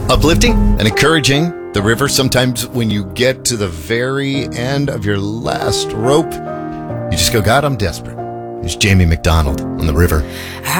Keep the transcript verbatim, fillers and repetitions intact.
Uplifting and encouraging. The river, sometimes when you get to the very end of your last rope, you just go, God, I'm desperate. Here's Jamie McDonald on the river.